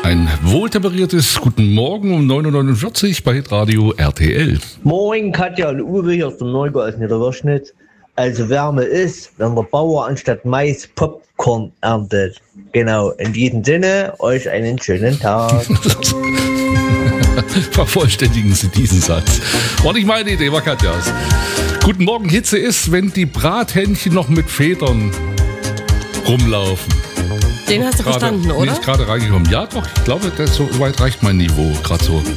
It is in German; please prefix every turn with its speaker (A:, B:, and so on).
A: Ein wohltemperiertes Guten Morgen um 9.49 Uhr bei Hitradio RTL.
B: Moin Katja und Uwe hier aus dem Neugau aus Niederwürschnitz. Also Wärme ist, wenn der Bauer anstatt Mais Popcorn erntet. Genau, in diesem Sinne, euch einen schönen Tag.
A: Vervollständigen Sie diesen Satz. War nicht meine Idee, war Katjas. Guten Morgen, Hitze ist, wenn die Brathähnchen noch mit Federn rumlaufen.
C: Den hast du verstanden, oder?
A: Ist gerade reingekommen. Ja, doch, ich glaube, so weit reicht mein Niveau gerade so.